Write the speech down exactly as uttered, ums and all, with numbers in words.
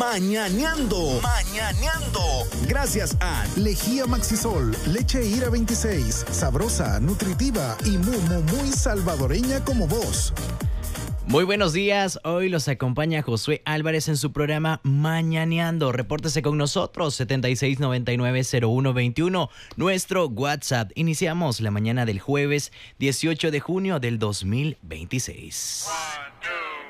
Mañaneando. Mañaneando. Gracias a Lejía Maxisol, leche Ira veintiséis, sabrosa, nutritiva y muy, muy, muy salvadoreña como vos. Muy buenos días, hoy los acompaña Josué Álvarez en su programa Mañaneando. Repórtese con nosotros, setenta y seis noventa y nueve cero uno veintiuno, nuestro WhatsApp. Iniciamos la mañana del jueves dieciocho de junio del dos mil veintiséis. One, two.